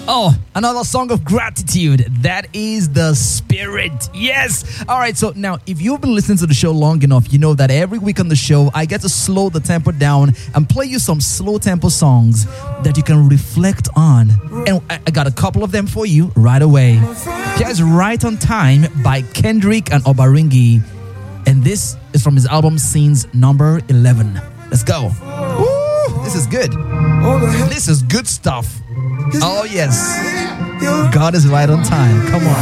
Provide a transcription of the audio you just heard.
Oh, another song of gratitude. That is the spirit. Yes. All right. So now, if you've been listening to the show long enough, you know that every week on the show, I get to slow the tempo down and play you some slow tempo songs that you can reflect on. And I got a couple of them for you right away. Here's Right on Time by Kendrick and Obaringi. And this is from his album Scenes number 11. Let's go. Woo, this is good. This is good stuff. Oh, yes. God is right on time. Come on.